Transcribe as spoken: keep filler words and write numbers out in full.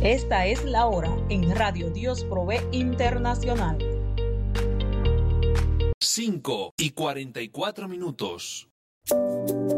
Esta es la hora en Radio Dios Provee Internacional. cinco y cuarenta y cuatro minutos.